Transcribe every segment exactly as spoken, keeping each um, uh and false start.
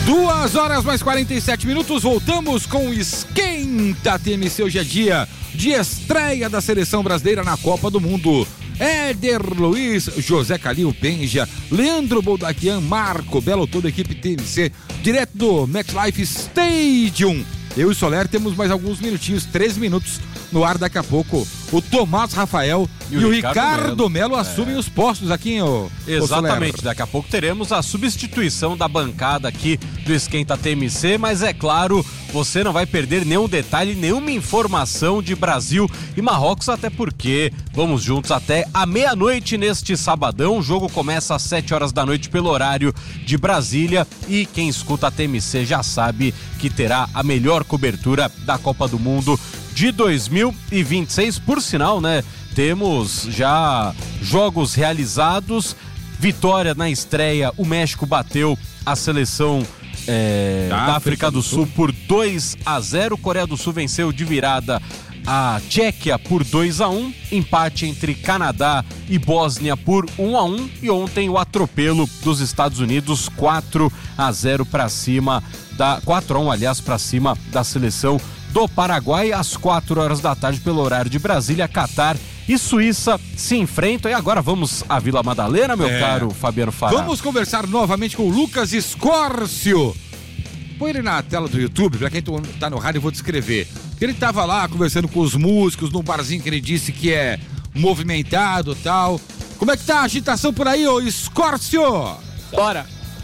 Duas horas mais quarenta e sete minutos, voltamos com o Esquenta T M C. Hoje é dia de estreia da seleção brasileira na Copa do Mundo. Éder Luiz, José Calil Benja, Leandro Boldaquian, Marco Belo, toda a equipe T M C, direto do MetLife Stadium. Eu e Soler temos mais alguns minutinhos, três minutos no ar. Daqui a pouco o Tomás Rafael e, e o Ricardo Melo assumem é. os postos aqui, hein, ô, Exatamente, ô daqui a pouco teremos a substituição da bancada aqui do Esquenta T M C, mas é claro, você não vai perder nenhum detalhe, nenhuma informação de Brasil e Marrocos, até porque vamos juntos até a meia-noite neste sabadão. O jogo começa às sete horas da noite pelo horário de Brasília e quem escuta a T M C já sabe que terá a melhor cobertura da Copa do Mundo de dois mil e vinte e seis. Por sinal, né, temos já jogos realizados, vitória na estreia, o México bateu a seleção é, da, da África do Sul, Sul por dois a zero, Coreia do Sul venceu de virada a Tchequia por dois a um, empate entre Canadá e Bósnia por um a um e ontem o atropelo dos Estados Unidos quatro a zero para cima da quatro a um, aliás, para cima da seleção do Paraguai. Às quatro horas da tarde pelo horário de Brasília, Catar e Suíça se enfrentam. E agora vamos à Vila Madalena, meu é. caro Fabiano Fará. Vamos conversar novamente com o Lucas Escórcio. Põe ele na tela do YouTube, pra quem tá no rádio eu vou descrever. Ele tava lá conversando com os músicos num barzinho que ele disse que é movimentado e tal. Como é que tá a agitação por aí, ô Escórcio? Bora!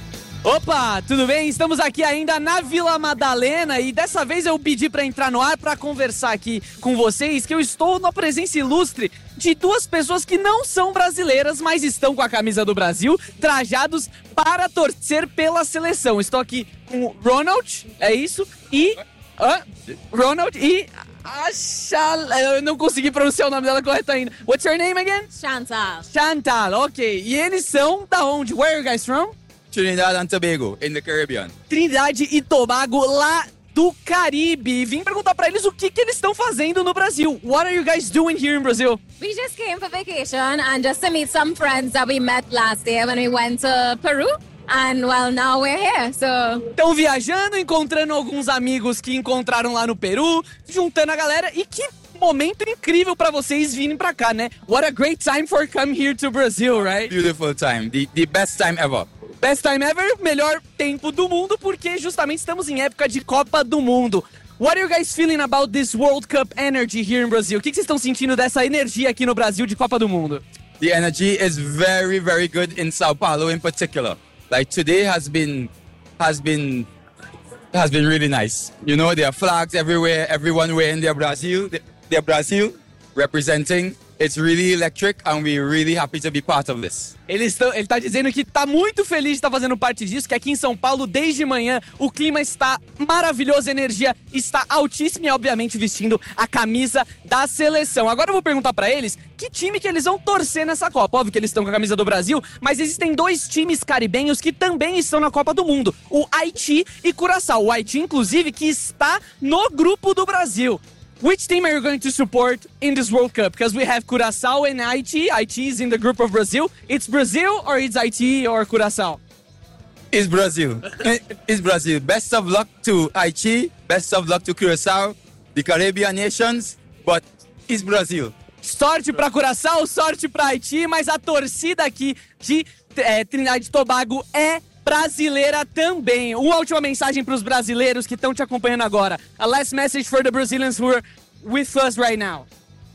Opa, tudo bem? Estamos aqui ainda na Vila Madalena e dessa vez eu pedi para entrar no ar para conversar aqui com vocês que eu estou na presença ilustre de duas pessoas que não são brasileiras, mas estão com a camisa do Brasil, trajados para torcer pela seleção. Estou aqui com o Ronald, é isso? E... Ah, Ronald e... Achal... Eu não consegui pronunciar o nome dela correto ainda. What's your name again? Chantal. Chantal, ok. E eles são da onde? Where are you guys from? Trinidad and Tobago, in the Caribbean. Trindade e Tobago, lá do Caribe. Vim perguntar pra eles o que, que eles estão fazendo no Brasil. What are you guys doing here in Brazil? We just came for vacation and just to meet some friends that we met last year when we went to Peru. And well, now we're here, so... Estão viajando, encontrando alguns amigos que encontraram lá no Peru, juntando a galera. E que momento incrível pra vocês virem pra cá, né? What a great time for come here to Brazil, right? Beautiful time. The, the best time ever. Best time ever, melhor tempo do mundo, porque justamente estamos em época de Copa do Mundo. What are you guys feeling about this World Cup energy here in Brazil? O que, que vocês estão sentindo dessa energia aqui no Brasil de Copa do Mundo? The energy is very, very good in Sao Paulo in particular. Like today has been, has been, has been really nice. You know, there are flags everywhere, everyone wearing their Brazil, their Brazil representing. It's really electric and we're really happy to be part of this. Ele, estão, ele tá dizendo que tá muito feliz de estar fazendo parte disso, que aqui em São Paulo, desde manhã, o clima está maravilhoso, a energia está altíssima e, obviamente, vestindo a camisa da seleção. Agora eu vou perguntar pra eles que time que eles vão torcer nessa Copa. Óbvio que eles estão com a camisa do Brasil, mas existem dois times caribenhos que também estão na Copa do Mundo, o Haiti e Curaçao. O Haiti, inclusive, que está no grupo do Brasil. Which team are you going to support in this World Cup? Because we have Curaçao and Haiti. Haiti is in the group of Brazil. It's Brazil or it's Haiti or Curaçao? It's Brazil. It's Brazil. Best of luck to Haiti. Best of luck to Curaçao, the Caribbean nations. But it's Brazil. Sorte para Curaçao, sorte para Haiti, mas a torcida aqui de é, Trindade e Tobago é brasileira também. Uma última mensagem para os brasileiros que estão te acompanhando agora. A last message for the Brazilians who are with us right now.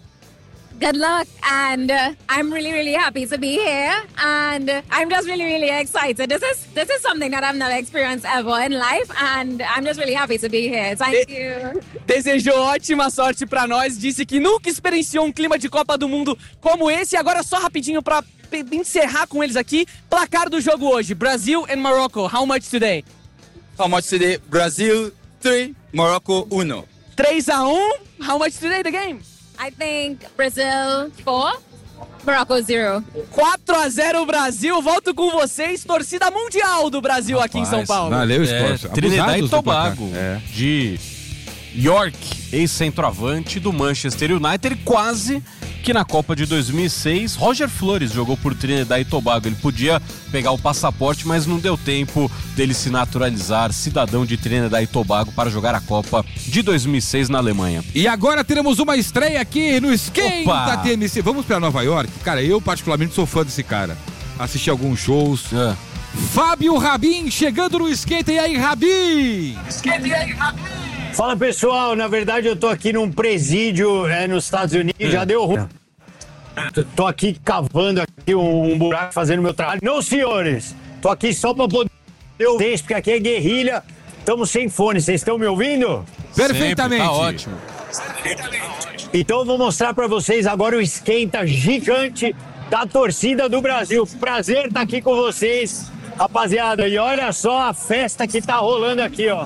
Good luck, and uh, I'm really, really happy to be here, and uh, I'm just really, really excited. This is this is something that I've never experienced ever in life, and I'm just really happy to be here. Thank De- you. Desejou ótima sorte para nós, disse que nunca experienciou um clima de Copa do Mundo como esse. Agora só rapidinho para encerrar com eles aqui, placar do jogo hoje, Brazil and Morocco, how much today? How much today? Brazil three, Morocco one. três a um, how much today the game? I think Brazil four, Morocco zero. quatro a zero Brasil, volto com vocês, torcida mundial do Brasil. Rapaz, aqui em São Paulo. Valeu, é, Trinidad e Tobago, é. de York, ex-centroavante do Manchester United, quase que na Copa de dois mil e seis, Roger Flores jogou por Trinidad e Tobago. Ele podia pegar o passaporte, mas não deu tempo dele se naturalizar cidadão de Trinidad e Tobago para jogar a Copa de dois mil e seis na Alemanha. E agora teremos uma estreia aqui no Esquenta Opa! T M C. Vamos para Nova York? Cara, eu particularmente sou fã desse cara. Assisti alguns shows. É. Fábio Rabin chegando no Esquenta. E aí, Rabin? Esquenta e aí, Rabin! Fala, pessoal, na verdade eu tô aqui num presídio é, nos Estados Unidos, é. já deu ruim. Tô aqui cavando aqui um, um buraco, fazendo meu trabalho. Não, senhores, tô aqui só pra poder ouvir, porque aqui é guerrilha, estamos sem fone, vocês estão me ouvindo? Perfeitamente. Sempre, tá ótimo. Então eu vou mostrar pra vocês agora o esquenta gigante da torcida do Brasil. Prazer estar aqui com vocês, rapaziada, e olha só a festa que tá rolando aqui, ó.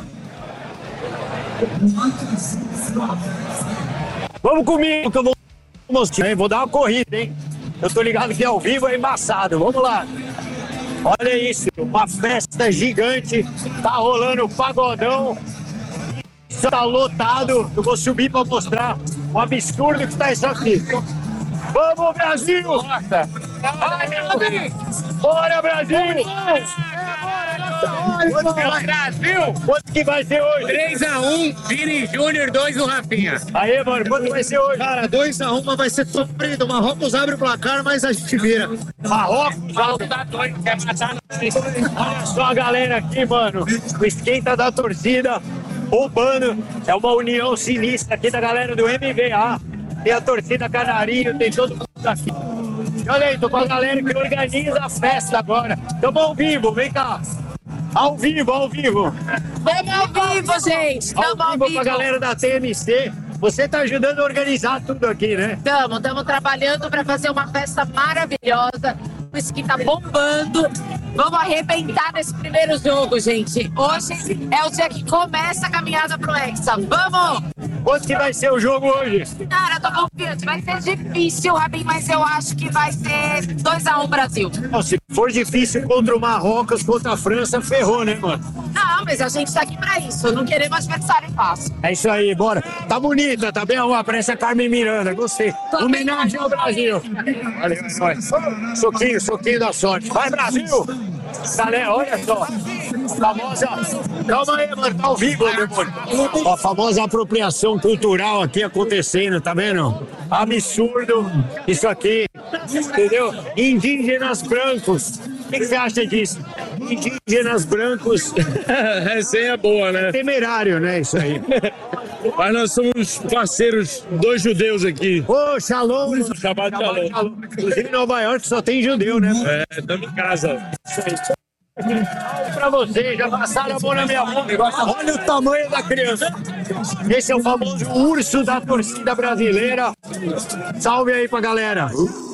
Vamos comigo que eu vou mostrar, hein? Vou dar uma corrida, hein? Eu tô ligado que ao vivo é embaçado. Vamos lá. Olha isso, uma festa gigante. Tá rolando pagodão. Isso tá lotado. Eu vou subir pra mostrar o absurdo que tá isso aqui. Vamos, Brasil! Bora, Brasil! Brasil! Quanto que vai ser hoje? três a um, Vini Júnior, dois do Rafinha. Aê, mano, quanto vai ser hoje? Cara, dois a um, mas vai ser sofrido. Marrocos abre o placar, mas a gente vira. Marrocos, Falta da dois, quer matar nós. olha só a galera aqui, mano. O esquenta da torcida, roubando. É uma união sinistra aqui da galera do M V A. Tem a torcida Canarinho, tem todo mundo aqui. E olha aí, tô com a galera que organiza a festa agora. Tamo ao vivo, vem cá. Ao vivo, ao vivo. Vamos ao vivo, gente. Ao Tamo ao vivo vivo. com a galera da T M C. Você tá ajudando a organizar tudo aqui, né? Tamo, tamo trabalhando para fazer uma festa maravilhosa. O esqui tá bombando. Vamos arrebentar nesse primeiro jogo, gente. Hoje é o dia que começa a caminhada pro Hexa. Vamos! Quanto que vai ser o jogo hoje? Cara, eu tô confiante. Vai ser difícil, Rabin, mas eu acho que vai ser dois a um Brasil. Não, se for difícil contra o Marrocos, contra a França, ferrou, né, mano? Não, mas a gente tá aqui pra isso. Não queremos adversário fácil. É isso aí, bora. Tá bonita, tá bem arrumada, parece a Carmen Miranda, gostei. Homenagem ao Brasil. Valeu, sorte. Soquinho, soquinho da sorte. Vai, Brasil! Galera, olha só. Famosa. Calma aí, mano, tá ao vivo, meu amor. Ó, a famosa apropriação cultural aqui acontecendo, tá vendo? Absurdo. Isso aqui, entendeu? Indígenas brancos. O que, que você acha disso? Indígenas brancos. Essa aí é boa, né? Temerário, né? Isso aí. Mas nós somos parceiros, dois judeus aqui. Ô, shalom! Shabbat shalom. Inclusive em Nova York só tem judeu, né? É, estamos em casa. Pra vocês, já passaram a mão na minha mão. Olha o tamanho da criança. Esse é o famoso urso da torcida brasileira. Salve aí pra galera.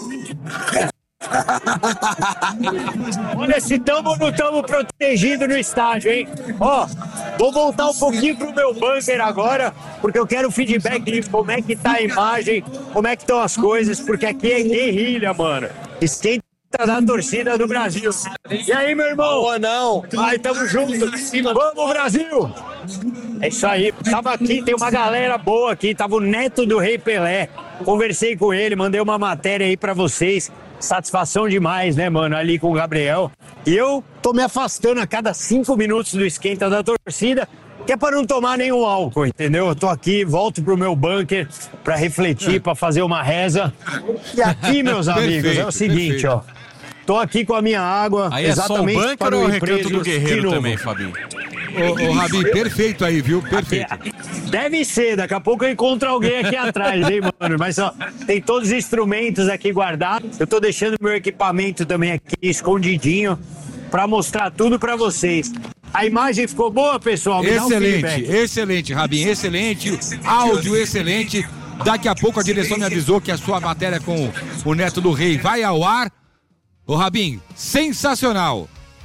Olha se tamo ou não tamo protegido no estádio, hein? Ó, vou voltar um pouquinho pro meu bunker agora, porque eu quero feedback de como é que tá a imagem, como é que estão as coisas, porque aqui é guerrilha, mano. Esquenta da torcida do Brasil. E aí, meu irmão? Boa, não. Vai, tamo junto. Vamos, Brasil! É isso aí. Tava aqui, tem uma galera boa aqui. Tava o neto do Rei Pelé. Conversei com ele, mandei uma matéria aí pra vocês. Satisfação demais, né, mano? Ali com o Gabriel. E eu tô me afastando a cada cinco minutos do esquenta da torcida, que é pra não tomar nenhum álcool, entendeu? Eu tô aqui, volto pro meu bunker pra refletir, pra fazer uma reza. E aqui, meus amigos, Perfeito, é o seguinte, perfeito. ó. Tô aqui com a minha água, Aí é só o exatamente bunker para ou o o recanto Recanto do Guerreiro também, Fabinho? Ô, ô Rabin, perfeito aí, viu? Perfeito. Deve ser, daqui a pouco eu encontro alguém aqui atrás, hein, mano? Mas ó, tem todos os instrumentos aqui guardados. Eu tô deixando meu equipamento também aqui escondidinho pra mostrar tudo pra vocês. A imagem ficou boa, pessoal? Me dá um Excelente, feedback. excelente, Rabin, excelente. Áudio excelente. Daqui a pouco a direção me avisou que a sua matéria com o Neto do Rei vai ao ar. Ô, Rabin, sensacional.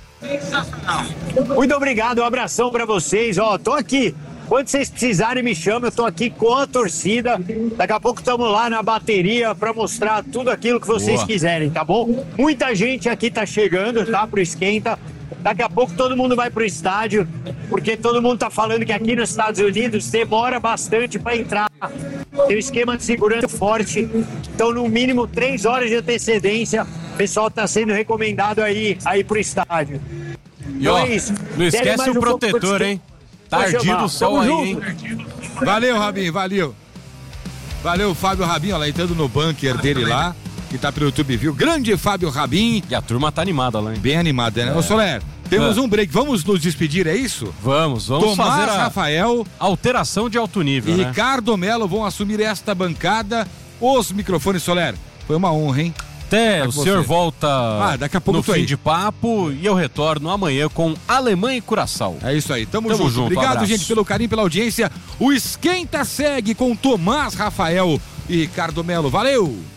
Muito obrigado, um abração pra vocês. Ó, tô aqui. Quando vocês precisarem, me chamam. Eu tô aqui com a torcida. Daqui a pouco estamos lá na bateria pra mostrar tudo aquilo que vocês Boa. quiserem, tá bom? Muita gente aqui tá chegando, tá? Pro esquenta. Daqui a pouco todo mundo vai pro estádio, porque todo mundo tá falando que aqui nos Estados Unidos demora bastante para entrar. Tem um esquema de segurança forte, então no mínimo três horas de antecedência, o pessoal tá sendo recomendado aí, aí pro estádio. E Então ó, é isso. não Querem esquece mais o um pouco protetor, de- hein? Tá Pode ardido chamar. o sol Tamo aí, junto. hein? Valeu, Rabinho, valeu. Valeu, Fábio Rabin, ó, lá entrando no bunker dele lá, que tá pelo YouTube, viu? Grande Fábio Rabin. E a turma tá animada lá, hein? Bem animada, né? É. Ô, Soler, temos É. um break. Vamos nos despedir, é isso? Vamos, vamos Tomás fazer a Rafael alteração de alto nível, e né? Ricardo Melo vão assumir esta bancada. Os microfones, Soler. Foi uma honra, hein? Até Tá o com senhor você. volta Ah, daqui a pouco no eu tô fim aí. de papo e eu retorno amanhã com Alemanha e Curaçao. É isso aí, tamo, Tamo junto. junto, Obrigado, abraço. gente, pelo carinho, pela audiência. O Esquenta segue com Tomás Rafael e Ricardo Melo. Valeu!